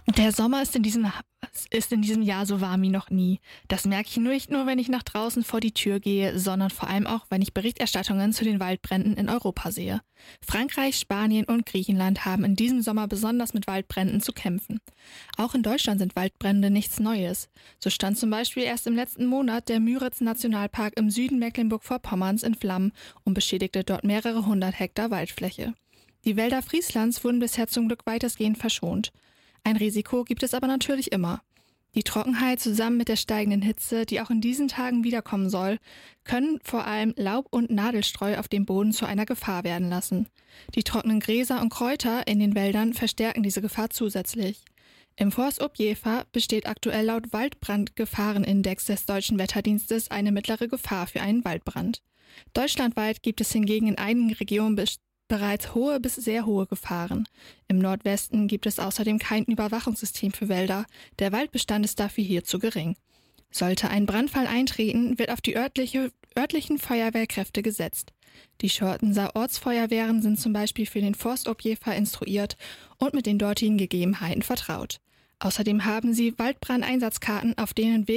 Der Sommer ist in diesem Jahr so warm wie noch nie. Das merke ich nicht nur, wenn ich nach draußen vor die Tür gehe, sondern vor allem auch, wenn ich Berichterstattungen zu den Waldbränden in Europa sehe. Frankreich, Spanien und Griechenland haben in diesem Sommer besonders mit Waldbränden zu kämpfen. Auch in Deutschland sind Waldbrände nichts Neues. So stand zum Beispiel erst im letzten Monat der Müritz-Nationalpark im Süden Mecklenburg-Vorpommerns in Flammen und beschädigte dort mehrere hundert Hektar Waldfläche. Die Wälder Frieslands wurden bisher zum Glück weitestgehend verschont. Ein Risiko gibt es aber natürlich immer. Die Trockenheit zusammen mit der steigenden Hitze, die auch in diesen Tagen wiederkommen soll, können vor allem Laub- und Nadelstreu auf dem Boden zu einer Gefahr werden lassen. Die trockenen Gräser und Kräuter in den Wäldern verstärken diese Gefahr zusätzlich. Im Forst Ob-Jever besteht aktuell laut Waldbrandgefahrenindex des Deutschen Wetterdienstes eine mittlere Gefahr für einen Waldbrand. Deutschlandweit gibt es hingegen in einigen Regionen bereits hohe bis sehr hohe Gefahren. Im Nordwesten gibt es außerdem kein Überwachungssystem für Wälder. Der Waldbestand ist dafür hier zu gering. Sollte ein Brandfall eintreten, wird auf die örtlichen Feuerwehrkräfte gesetzt. Die Schortenser Ortsfeuerwehren sind zum Beispiel für den Forst Ob-Jever instruiert und mit den dortigen Gegebenheiten vertraut. Außerdem haben sie Waldbrandeinsatzkarten, auf denen